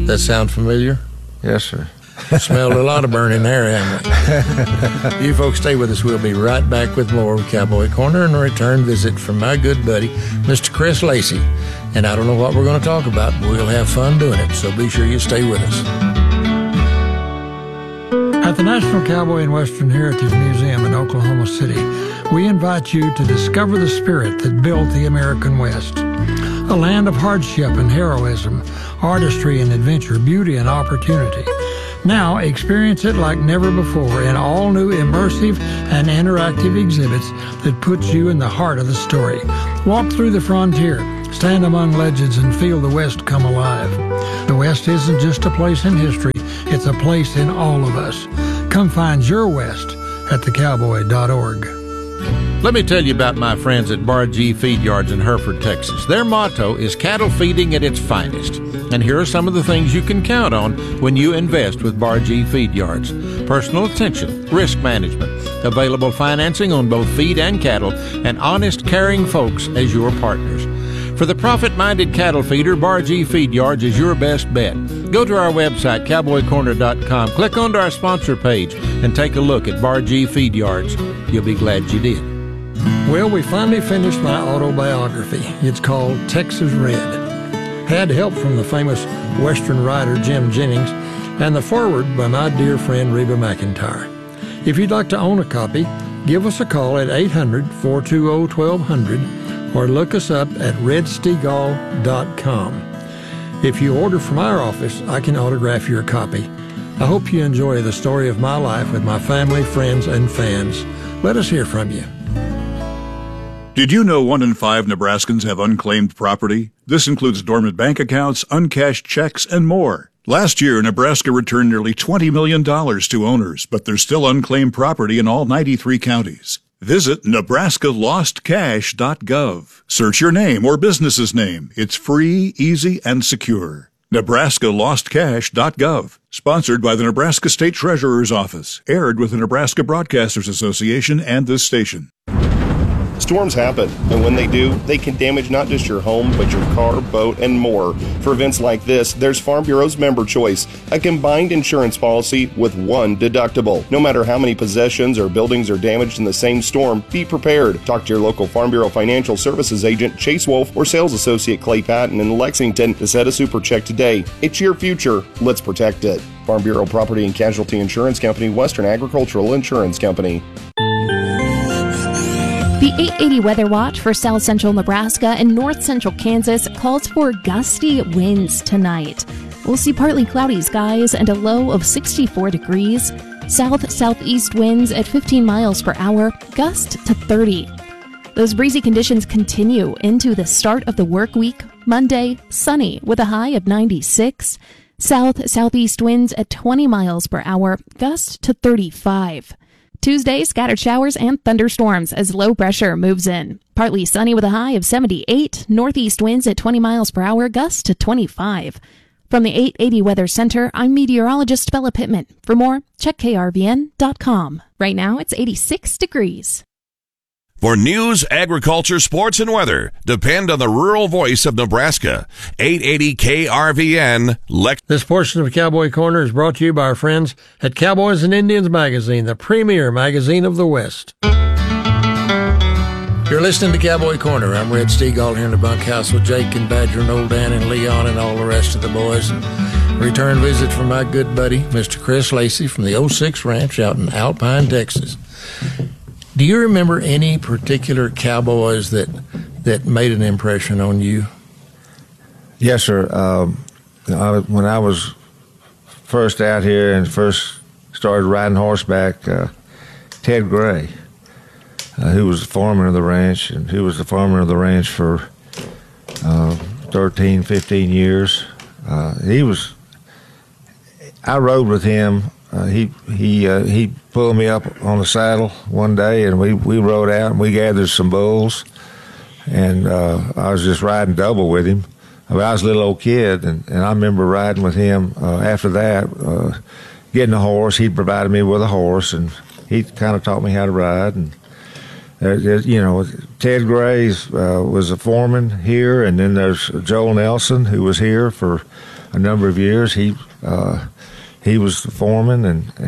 That sound familiar? Yes, sir. Smelled a lot of burning there, haven't we? You folks stay with us. We'll be right back with more of Cowboy Corner and a return visit from my good buddy, Mr. Chris Lacey. And I don't know what we're going to talk about, but we'll have fun doing it, so be sure you stay with us. At the National Cowboy and Western Heritage Museum in Oklahoma City, we invite you to discover the spirit that built the American West. A land of hardship and heroism, artistry and adventure, beauty and opportunity. Now experience it like never before in all new immersive and interactive exhibits that put you in the heart of the story. Walk through the frontier, stand among legends, and feel the West come alive. The West isn't just a place in history, it's a place in all of us. Come find your West at thecowboy.org. Let me tell you about my friends at Bar G Feed Yards in Hereford, Texas. Their motto is cattle feeding at its finest. And here are some of the things you can count on when you invest with Bar G Feed Yards. Personal attention, risk management, available financing on both feed and cattle, and honest, caring folks as your partners. For the profit-minded cattle feeder, Bar G Feed Yards is your best bet. Go to our website, cowboycorner.com, click onto our sponsor page, and take a look at Bar G Feed Yards. You'll be glad you did. Well, we finally finished my autobiography. It's called Texas Red. Had help from the famous Western writer Jim Jennings and the foreword by my dear friend Reba McEntire. If you'd like to own a copy, give us a call at 800-420-1200 or look us up at redstegall.com. If you order from our office, I can autograph your copy. I hope you enjoy the story of my life with my family, friends, and fans. Let us hear from you. Did you know 1 in 5 Nebraskans have unclaimed property? This includes dormant bank accounts, uncashed checks, and more. Last year, Nebraska returned nearly $20 million to owners, but there's still unclaimed property in all 93 counties. Visit nebraskalostcash.gov. Search your name or business's name. It's free, easy, and secure. nebraskalostcash.gov. Sponsored by the Nebraska State Treasurer's Office. Aired with the Nebraska Broadcasters Association and this station. Storms happen, and when they do, they can damage not just your home, but your car, boat, and more. For events like this, there's Farm Bureau's Member Choice, a combined insurance policy with one deductible. No matter how many possessions or buildings are damaged in the same storm, be prepared. Talk to your local Farm Bureau Financial Services agent, Chase Wolf, or sales associate Clay Patton in Lexington to set a super check today. It's your future. Let's protect it. Farm Bureau Property and Casualty Insurance Company, Western Agricultural Insurance Company. The 880 Weather Watch for South Central Nebraska and North Central Kansas calls for gusty winds tonight. We'll see partly cloudy skies and a low of 64 degrees. South-southeast winds at 15 miles per hour, gust to 30. Those breezy conditions continue into the start of the work week. Monday, sunny with a high of 96. South-southeast winds at 20 miles per hour, gust to 35. Tuesday, scattered showers and thunderstorms as low pressure moves in. Partly sunny with a high of 78. Northeast winds at 20 miles per hour, gusts to 25. From the 880 Weather Center, I'm meteorologist Bella Pittman. For more, check krvn.com. Right now, it's 86 degrees. For news, agriculture, sports, and weather, depend on the rural voice of Nebraska. 880 KRVN. This portion of Cowboy Corner is brought to you by our friends at Cowboys and Indians Magazine, the premier magazine of the West. You're listening to Cowboy Corner. I'm Red Stegall here in the bunkhouse with Jake and Badger and Old Dan and Leon and all the rest of the boys. Return visit from my good buddy, Mr. Chris Lacey from the 06 Ranch out in Alpine, Texas. Do you remember any particular cowboys that made an impression on you? Yes, sir. When I was first out here and first started riding horseback, Ted Gray, who was the foreman of the ranch, and he was the foreman of the ranch for 13, 15 years. I rode with him. He pulled me up on the saddle one day, and we rode out and we gathered some bulls, and I was just riding double with him. I was a little old kid, and I remember riding with him after that, getting a horse. He provided me with a horse, and he kind of taught me how to ride. And Ted Gray was a foreman here, and then there's Joel Nelson, who was here for a number of years. He was the foreman,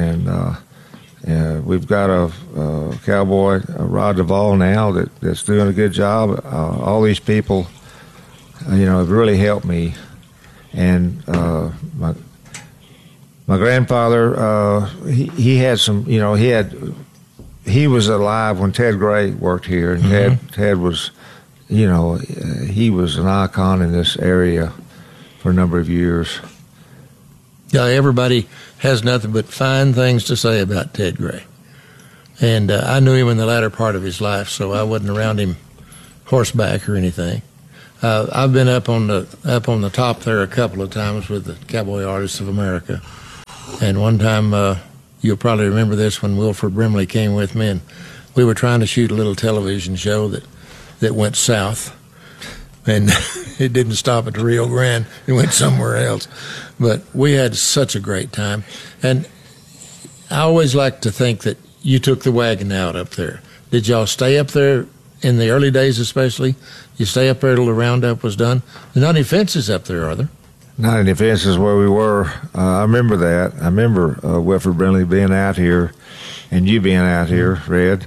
and we've got a cowboy, Rod Duvall, now that's doing a good job. All these people, have really helped me. And my grandfather, he had some, he was alive when Ted Gray worked here, and Ted was, he was an icon in this area for a number of years. Yeah, everybody has nothing but fine things to say about Ted Gray. And I knew him in the latter part of his life, so I wasn't around him horseback or anything. I've been up on the top there a couple of times with the Cowboy Artists of America. And one time, you'll probably remember this, when Wilford Brimley came with me, and we were trying to shoot a little television show that went south. And it didn't stop at the Rio Grande. It went somewhere else. But we had such a great time. And I always like to think that you took the wagon out up there. Did y'all stay up there in the early days especially? You stay up there till the roundup was done? There's not any fences up there, are there? Not any fences where we were. I remember that. I remember Wilford Brimley being out here and you being out here, Red.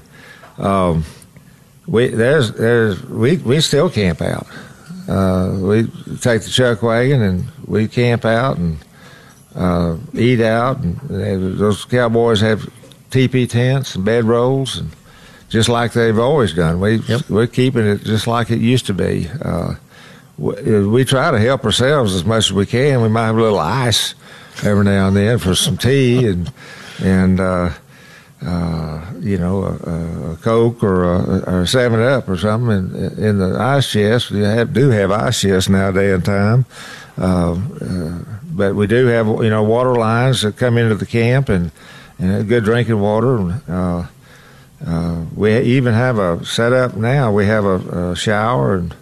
We still camp out. We take the chuck wagon and we camp out and eat out. And those cowboys have teepee tents and bed rolls, and just like they've always done. We're keeping it just like it used to be. We try to help ourselves as much as we can. We might have a little ice every now and then for some tea and a Coke or a 7-Up or something in the ice chest. We do have ice chests nowadays in time. But we do have, water lines that come into the camp and good drinking water. We even have a setup now. We have a shower, and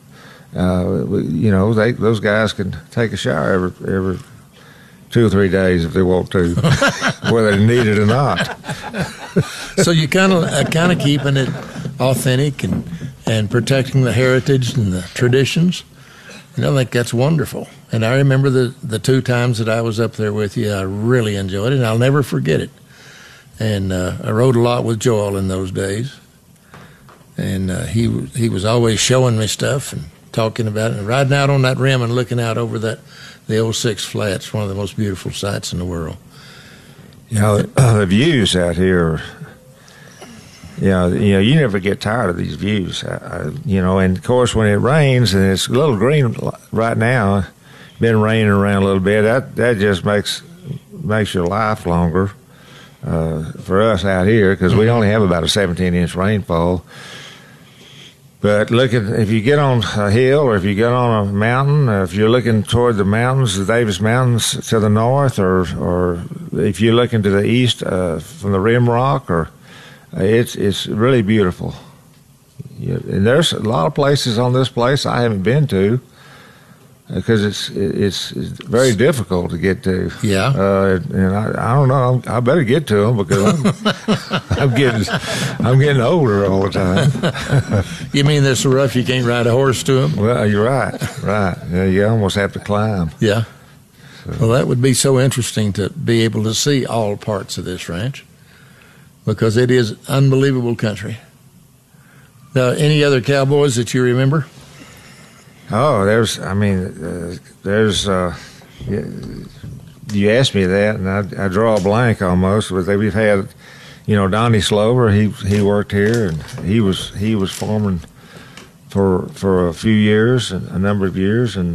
those guys can take a shower every 2 or 3 days if they want to, whether they need it or not. So you kind of keeping it authentic and protecting the heritage and the traditions. I think that's wonderful. And I remember the 2 times that I was up there with you. I really enjoyed it, and I'll never forget it. And I rode a lot with Joel in those days, and he was always showing me stuff and talking about it, and riding out on that rim and looking out over the old Six Flats, one of the most beautiful sights in the world. The views out here, you never get tired of these views, and of course when it rains and it's a little green right now, been raining around a little bit, that just makes your life longer for us out here, because we only have about a 17-inch rainfall. But if you get on a hill or if you get on a mountain, if you're looking toward the mountains, the Davis Mountains to the north, or if you're looking to the east from the Rim Rock, it's really beautiful. And there's a lot of places on this place I haven't been to, because it's very difficult to get to. Yeah. And I don't know. I better get to them, because I'm getting older all the time. You mean they're so rough you can't ride a horse to them? Well, you're right. Yeah, you almost have to climb. Yeah. So. Well, that would be so interesting to be able to see all parts of this ranch, because it is unbelievable country. Now, any other cowboys that you remember? Oh, you asked me that, and I draw a blank almost. But we've had, Donnie Slover. He worked here, and he was foreman for a few years, a number of years, and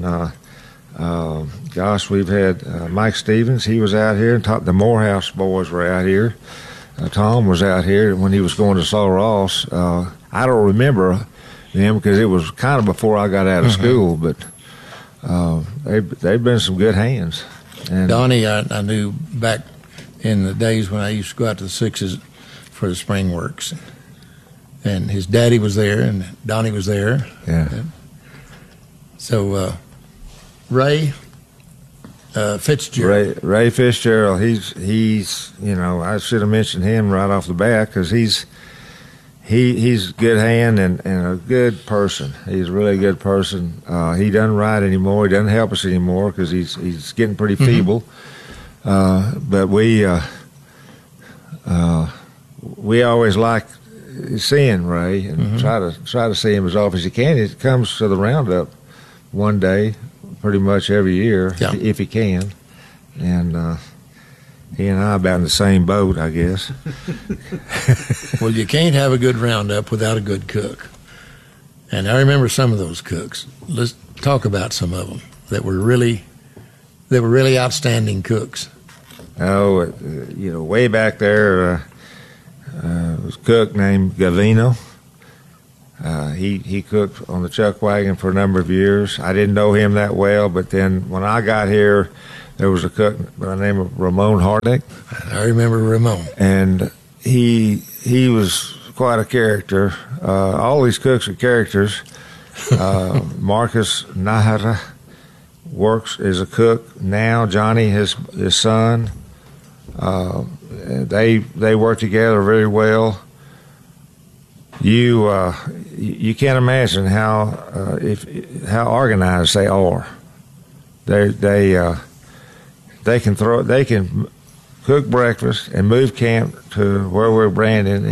we've had Mike Stevens. He was out here, and the Morehouse boys were out here. Tom was out here when he was going to Sul Ross. I don't remember them, because it was kind of before I got out of school, but they've been some good hands. And Donnie, I knew back in the days when I used to go out to the Sixes for the spring works, and his daddy was there, and Donnie was there. Yeah. So Ray Fitzgerald. Ray Fitzgerald. He's I should have mentioned him right off the bat, because he's he's a good hand and a good person. He's a really good person. He doesn't ride anymore. He doesn't help us anymore because he's getting pretty feeble. But we always like seeing Ray and try to see him as often as he can. He comes to the roundup one day, pretty much every year, if he can. And he and I about in the same boat, I guess. Well, you can't have a good roundup without a good cook. And I remember some of those cooks. Let's talk about some of them that were really outstanding cooks. Oh, way back there was a cook named Gavino. He cooked on the chuck wagon for a number of years. I didn't know him that well, but then when I got here, there was a cook by the name of Ramon Hartnick. I remember Ramon. And he was quite a character. All these cooks are characters. Marcus Nahara works as a cook now. Johnny, his son, they work together very well. You can't imagine how organized they are. They can cook breakfast and move camp to where we're branding